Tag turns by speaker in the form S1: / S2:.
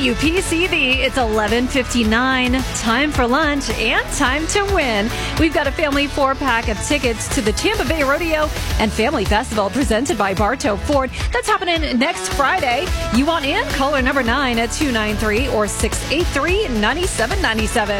S1: WPCV, it's 11:59. Time for lunch and time to win. We've got a family 4-pack of tickets to the Tampa Bay Rodeo and Family Festival presented by Bartow Ford. That's happening next Friday. You want in? Caller number 9 at 293 or 683-9797.